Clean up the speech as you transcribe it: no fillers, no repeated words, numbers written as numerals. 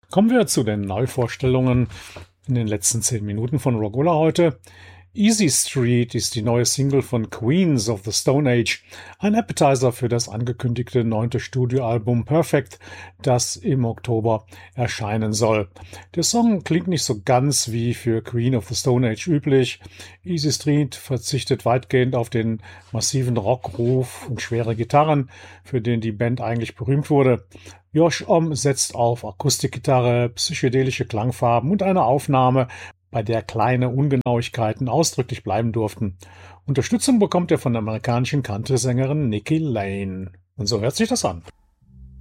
Kommen wir zu den Neuvorstellungen in den letzten 10 Minuten von Rockola heute. Easy Street ist die neue Single von Queens of the Stone Age, ein Appetizer für das angekündigte 9. Studioalbum Perfect, das im Oktober erscheinen soll. Der Song klingt nicht so ganz wie für Queen of the Stone Age üblich. Easy Street verzichtet weitgehend auf den massiven Rockruf und schwere Gitarren, für den die Band eigentlich berühmt wurde. Josh Homme setzt auf Akustikgitarre, psychedelische Klangfarben und eine Aufnahme, bei der kleine Ungenauigkeiten ausdrücklich bleiben durften. Unterstützung bekommt er von der amerikanischen Country-Sängerin Nikki Lane. Und so hört sich das an.